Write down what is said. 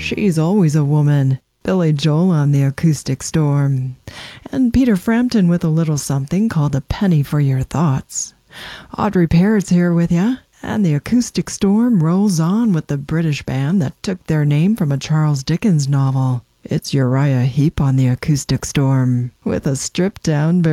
She's Always a Woman, Billy Joel on the Acoustic Storm, and Peter Frampton with a little something called A Penny for Your Thoughts. Audrey Parrott's here with ya, and the Acoustic Storm rolls on with the British band that took their name from a Charles Dickens novel. It's Uriah Heep on the Acoustic Storm, with a stripped-down